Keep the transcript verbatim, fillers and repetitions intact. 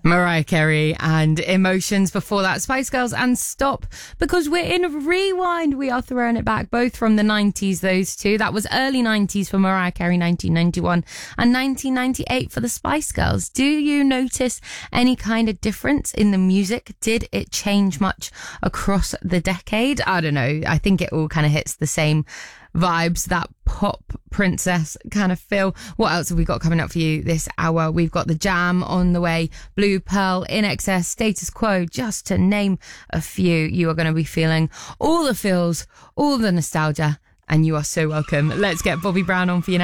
Mariah Carey and Emotions. Before that, Spice Girls and Stop, because we're in a rewind. We are throwing it back, both from the nineties, those two. That was early nineties for Mariah Carey, nineteen ninety-one, and nineteen ninety-eight for the Spice Girls. Do you notice any kind of difference in the music? Did it change much across the decade? I don't know. I think it all kind of hits the same vibes, that pop princess kind of feel. What else have we got coming up for you this hour? We've got The Jam on the way, Blue Pearl, In Excess, Status Quo, just to name a few. You are going to be feeling all the feels, all the nostalgia, and you are so welcome. Let's get Bobby Brown on for you now.